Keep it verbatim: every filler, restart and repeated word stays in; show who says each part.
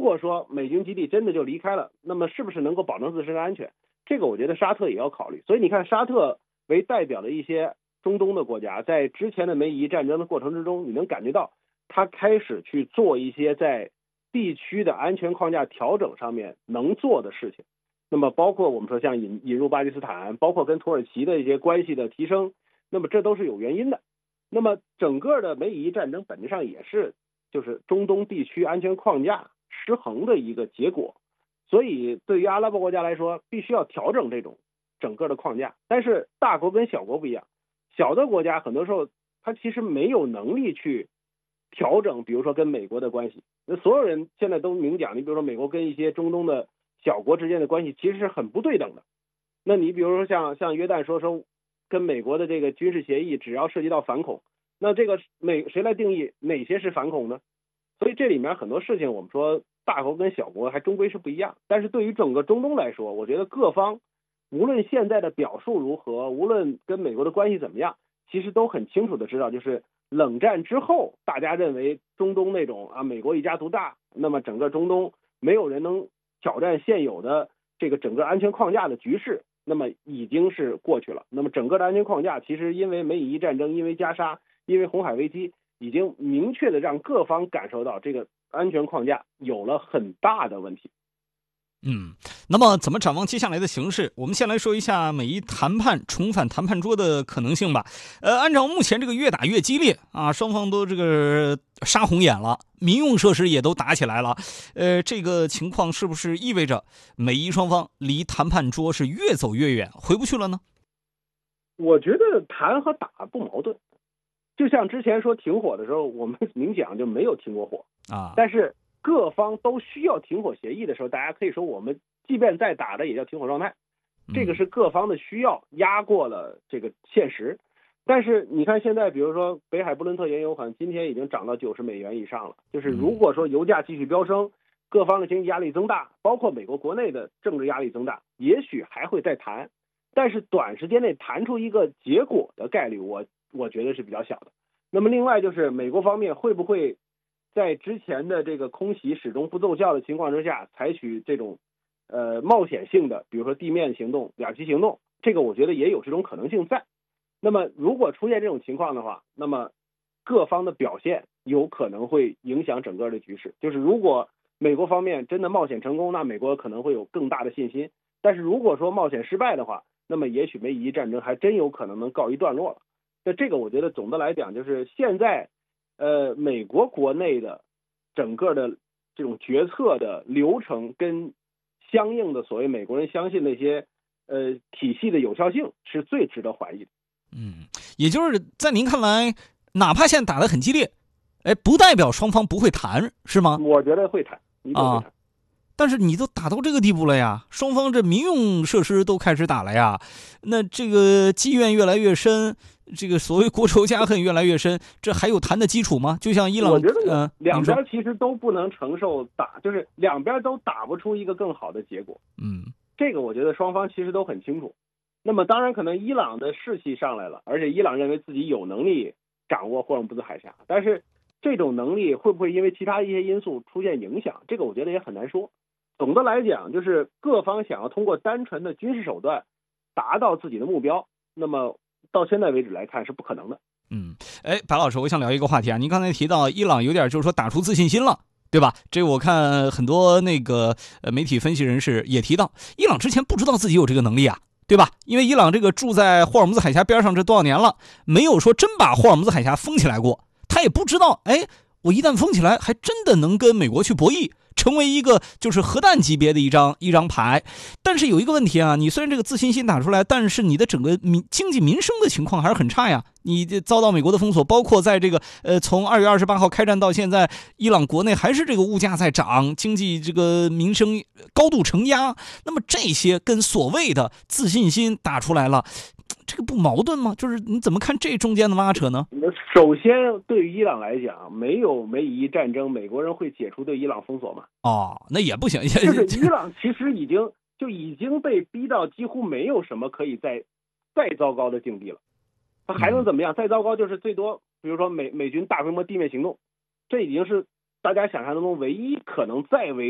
Speaker 1: 果说美军基地真的就离开了，那么是不是能够保证自身的安全？这个我觉得沙特也要考虑。所以你看，沙特为代表的一些中东的国家，在之前的美以伊战争的过程之中，你能感觉到他开始去做一些在地区的安全框架调整上面能做的事情。那么包括我们说像引引入巴基斯坦，包括跟土耳其的一些关系的提升，那么这都是有原因的。那么整个的美以伊战争本质上也是就是中东地区安全框架失衡的一个结果。所以对于阿拉伯国家来说，必须要调整这种整个的框架。但是大国跟小国不一样，小的国家很多时候它其实没有能力去调整，比如说跟美国的关系。那所有人现在都明讲，你比如说美国跟一些中东的小国之间的关系其实是很不对等的。那你比如说像像约旦说说跟美国的这个军事协议，只要涉及到反恐，那这个美谁来定义哪些是反恐呢？所以这里面很多事情我们说大国跟小国还终归是不一样。但是对于整个中东来说，我觉得各方无论现在的表述如何，无论跟美国的关系怎么样，其实都很清楚的知道，就是冷战之后大家认为中东那种啊美国一家独大，那么整个中东没有人能挑战现有的这个整个安全框架的局势，那么已经是过去了。那么整个的安全框架其实因为美以伊战争，因为加沙，因为红海危机，已经明确的让各方感受到这个安全框架有了很大的问题。
Speaker 2: 嗯，那么怎么展望接下来的形势？我们先来说一下美伊谈判重返谈判桌的可能性吧。呃，按照目前这个越打越激烈啊，双方都这个杀红眼了，民用设施也都打起来了。呃，这个情况是不是意味着美伊双方离谈判桌是越走越远，回不去了呢？
Speaker 1: 我觉得谈和打不矛盾。就像之前说停火的时候，我们明讲就没有停过火
Speaker 2: 啊，
Speaker 1: 但是各方都需要停火协议的时候，大家可以说我们即便再打的也叫停火状态，这个是各方的需要压过了这个现实。但是你看现在比如说北海布伦特原油好像今天已经涨到九十美元以上了，就是如果说油价继续飙升，各方的经济压力增大，包括美国国内的政治压力增大，也许还会再谈，但是短时间内谈出一个结果的概率我我觉得是比较小的。那么另外就是美国方面会不会在之前的这个空袭始终不奏效的情况之下，采取这种呃冒险性的，比如说地面行动、两栖行动，这个我觉得也有这种可能性在。那么如果出现这种情况的话，那么各方的表现有可能会影响整个的局势。就是如果美国方面真的冒险成功，那美国可能会有更大的信心。但是如果说冒险失败的话，那么也许美以伊战争还真有可能能告一段落了。那这个我觉得总的来讲，就是现在呃美国国内的整个的这种决策的流程跟相应的所谓美国人相信那些呃体系的有效性是最值得怀疑的。
Speaker 2: 嗯，也就是在您看来，哪怕现在打得很激烈，哎，不代表双方不会谈，是吗？
Speaker 1: 我觉得会谈，一定会谈。
Speaker 2: 啊但是你都打到这个地步了呀，双方这民用设施都开始打了呀，那这个积怨越来越深，这个所谓国仇家恨越来越深，这还有谈的基础吗？就像伊朗，
Speaker 1: 我觉得
Speaker 2: 呃，
Speaker 1: 两边其实都不能承受打，就是两边都打不出一个更好的结果。
Speaker 2: 嗯，
Speaker 1: 这个我觉得双方其实都很清楚。那么当然可能伊朗的士气上来了，而且伊朗认为自己有能力掌握霍尔木兹海峡，但是这种能力会不会因为其他一些因素出现影响，这个我觉得也很难说。总的来讲，就是各方想要通过单纯的军事手段达到自己的目标，那么到现在为止来看是不可能的。
Speaker 2: 嗯，哎，白老师，我想聊一个话题啊，您刚才提到伊朗有点就是说打出自信心了，对吧？这我看很多那个呃媒体分析人士也提到，伊朗之前不知道自己有这个能力啊，对吧？因为伊朗这个住在霍尔木兹海峡边上这多少年了，没有说真把霍尔木兹海峡封起来过，他也不知道，哎，我一旦封起来，还真的能跟美国去博弈，成为一个就是核弹级别的一张一张牌。但是有一个问题啊，你虽然这个自信心打出来，但是你的整个民经济民生的情况还是很差呀。你遭到美国的封锁，包括在这个呃从二月二十八号开战到现在，伊朗国内还是这个物价在涨，经济这个民生高度承压。那么这些跟所谓的自信心打出来了，这个不矛盾吗？就是你怎么看这中间的拉扯呢？
Speaker 1: 首先，对于伊朗来讲，没有美以伊战争，美国人会解除对伊朗封锁吗？
Speaker 2: 哦，那也不行。
Speaker 1: 就是伊朗其实已经就已经被逼到几乎没有什么可以再再糟糕的境地了。他还能怎么样？再糟糕就是最多，比如说美美军大规模地面行动，这已经是大家想象当中唯一可能再为